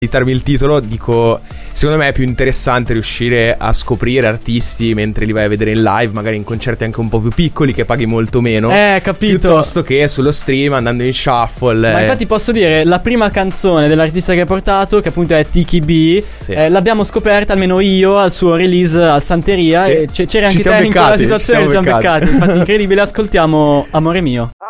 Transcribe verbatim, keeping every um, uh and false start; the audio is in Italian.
editarmi il titolo, dico, secondo me è più interessante riuscire a scoprire artisti mentre li vai a vedere in live, magari in concerti anche un po' più piccoli che paghi molto meno, eh capito, piuttosto che sullo stream andando in shuffle. Ma eh. infatti posso dire, la prima canzone dell'artista che hai portato, che appunto è Tiki B, sì. eh, l'abbiamo scoperta almeno io al suo release al Santeria, sì. E c- c'era anche te in quella situazione, ci siamo beccati. Infatti incredibile, ascoltiamo Amore mio.